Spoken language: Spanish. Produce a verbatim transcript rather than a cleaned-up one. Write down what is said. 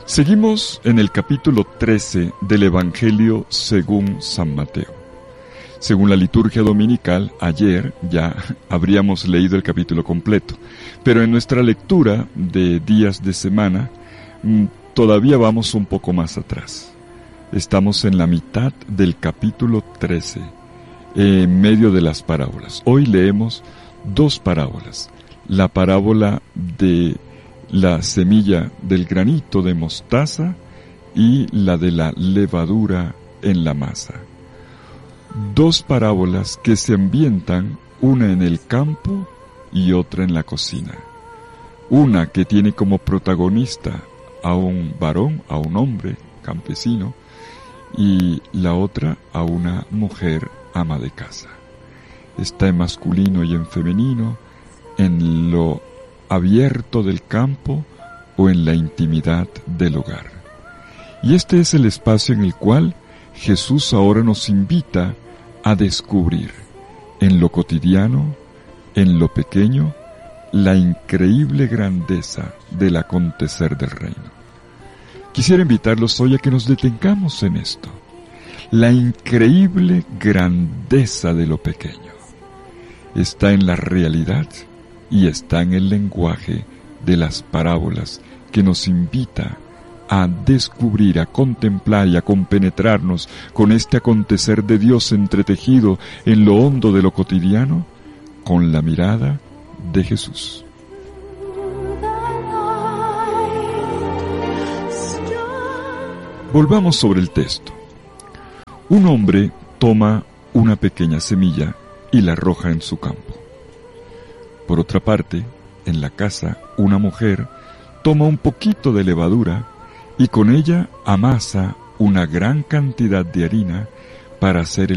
Seguimos en el capítulo trece del Evangelio según San Mateo. Según la liturgia dominical, ayer ya habríamos leído el capítulo completo, pero en nuestra lectura de días de semana todavía vamos un poco más atrás. Estamos en la mitad del capítulo trece, en medio de las parábolas. Hoy leemos dos parábolas. La parábola de la semilla del granito de mostaza y la de la levadura en la masa. Dos parábolas que se ambientan, una en el campo y otra en la cocina. Una que tiene como protagonista a un varón, a un hombre campesino, y la otra a una mujer ama de casa. Está en masculino y en femenino, en lo abierto del campo o en la intimidad del hogar. Y este es el espacio en el cual Jesús ahora nos invita a descubrir en lo cotidiano, en lo pequeño, la increíble grandeza del acontecer del reino. Quisiera invitarlos hoy a que nos detengamos en esto, la increíble grandeza de lo pequeño. Está en la realidad y está en el lenguaje de las parábolas que nos invita a descubrir, a contemplar y a compenetrarnos con este acontecer de Dios entretejido en lo hondo de lo cotidiano con la mirada de Jesús. Volvamos sobre el texto. Un hombre toma una pequeña semilla y la arroja en su campo. Por otra parte, en la casa, una mujer toma un poquito de levadura y con ella amasa una gran cantidad de harina para hacer el